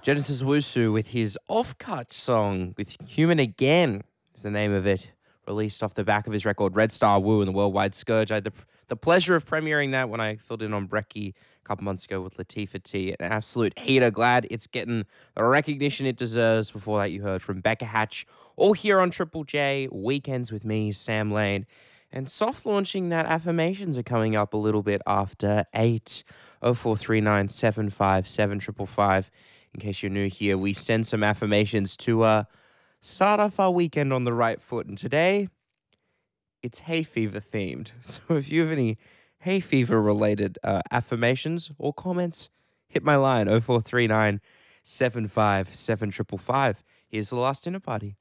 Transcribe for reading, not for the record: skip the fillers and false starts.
Genesis Wusu with his off-cut song with Human Again is the name of it, released off the back of his record Red Star Woo and the Worldwide Scourge. I had the pleasure of premiering that when I filled in on Brecky a couple months ago with Latifah T. An absolute heater. Glad it's getting the recognition it deserves. Before that, you heard from Becca Hatch, all here on Triple J, Weekends with me, Sam Lane. And soft launching that affirmations are coming up a little bit after 8. 0439 In case you're new here, we send some affirmations to start off our weekend on the right foot. And today, it's hay fever themed. So if you have any hay fever related affirmations or comments, hit my line 0439 Here's the last dinner party.